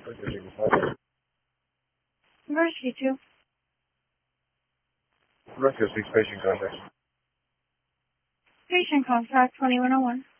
Emergency 2. Rescue 6 patient contact. Patient contact 2101.